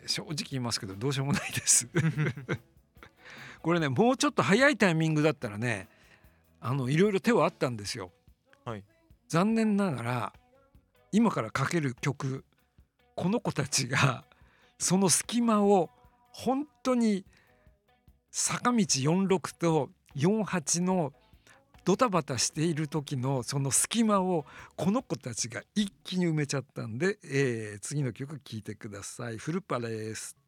正直言いますけどどうしようもないですこれね、もうちょっと早いタイミングだったらね、いろいろ手はあったんですよ。 はい。 残念ながら今からかける曲、この子たちがその隙間を本当に坂道46と48のドタバタしている時のその隙間をこの子たちが一気に埋めちゃったんで、次の曲聴いてください。フルパレス。